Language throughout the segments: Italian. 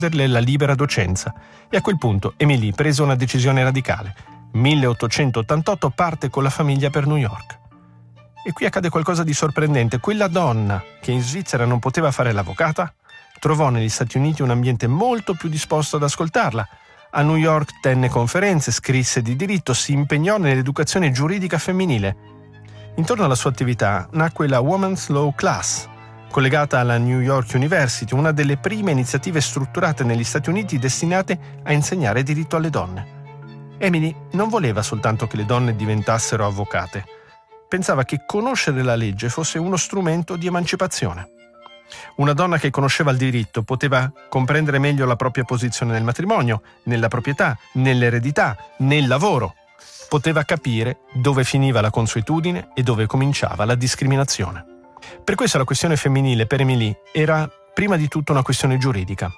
la libera docenza. E a quel punto Emily prese una decisione radicale. 1888 parte con la famiglia per New York. E qui accade qualcosa di sorprendente. Quella donna che in Svizzera non poteva fare l'avvocata trovò negli Stati Uniti un ambiente molto più disposto ad ascoltarla. A New York tenne conferenze, scrisse di diritto, si impegnò nell'educazione giuridica femminile. Intorno alla sua attività nacque la Women's Law Class, collegata alla New York University, una delle prime iniziative strutturate negli Stati Uniti destinate a insegnare diritto alle donne. Emily non voleva soltanto che le donne diventassero avvocate. Pensava che conoscere la legge fosse uno strumento di emancipazione. Una donna che conosceva il diritto poteva comprendere meglio la propria posizione nel matrimonio, nella proprietà, nell'eredità, nel lavoro. Poteva capire dove finiva la consuetudine e dove cominciava la discriminazione. Per questo la questione femminile per Emily era prima di tutto una questione giuridica.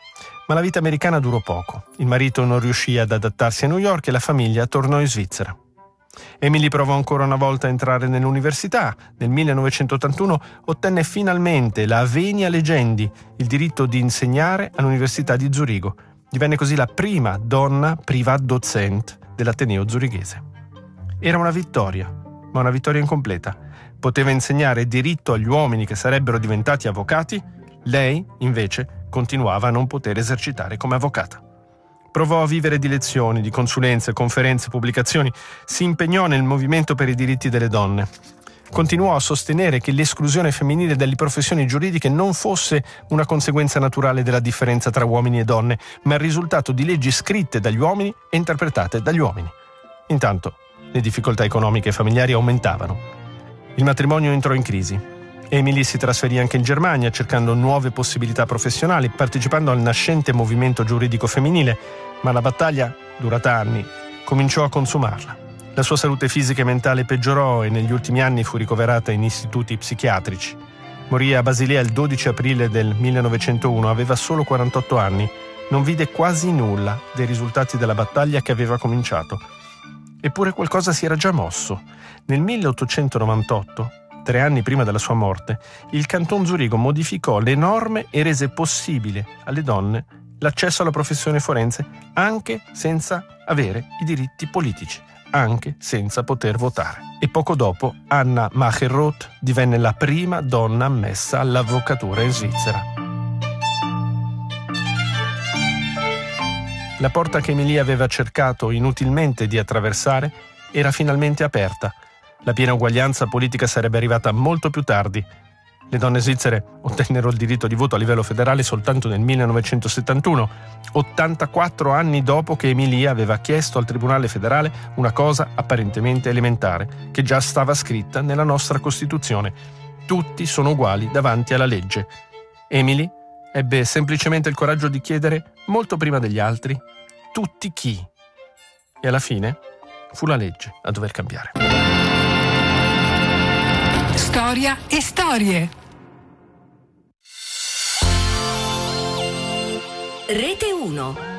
Ma la vita americana durò poco. Il marito non riuscì ad adattarsi a New York e la famiglia tornò in Svizzera. Emily provò ancora una volta a entrare nell'università. Nel 1981 ottenne finalmente la venia legendi, il diritto di insegnare all'Università di Zurigo. Divenne così la prima donna Privatdozent dell'Ateneo zurighese. Era una vittoria, ma una vittoria incompleta. Poteva insegnare diritto agli uomini che sarebbero diventati avvocati, lei, invece, continuava a non poter esercitare come avvocata. Provò a vivere di lezioni, di consulenze, conferenze, pubblicazioni. Si impegnò nel movimento per i diritti delle donne. Continuò a sostenere che l'esclusione femminile dalle professioni giuridiche non fosse una conseguenza naturale della differenza tra uomini e donne, ma il risultato di leggi scritte dagli uomini e interpretate dagli uomini. Intanto, le difficoltà economiche e familiari aumentavano. Il matrimonio entrò in crisi. Emily si trasferì anche in Germania cercando nuove possibilità professionali, partecipando al nascente movimento giuridico femminile, ma la battaglia, durata anni, cominciò a consumarla. La sua salute fisica e mentale peggiorò e negli ultimi anni fu ricoverata in istituti psichiatrici. Morì a Basilea il 12 aprile del 1901, aveva solo 48 anni. Non vide quasi nulla dei risultati della battaglia che aveva cominciato. Eppure qualcosa si era già mosso. Nel 1898, 3 anni prima della sua morte, il Canton Zurigo modificò le norme e rese possibile alle donne l'accesso alla professione forense anche senza avere i diritti politici, anche senza poter votare. E poco dopo Anna Macherroth divenne la prima donna ammessa all'avvocatura in Svizzera. La porta che Emily aveva cercato inutilmente di attraversare era finalmente aperta. La piena uguaglianza politica sarebbe arrivata molto più tardi. Le donne svizzere ottennero il diritto di voto a livello federale soltanto nel 1971, 84 anni dopo che Emilia aveva chiesto al Tribunale federale una cosa apparentemente elementare, che già stava scritta nella nostra Costituzione. Tutti sono uguali davanti alla legge. Emily ebbe semplicemente il coraggio di chiedere, molto prima degli altri, tutti chi? E alla fine fu la legge a dover cambiare. Storia e storie. Rete 1.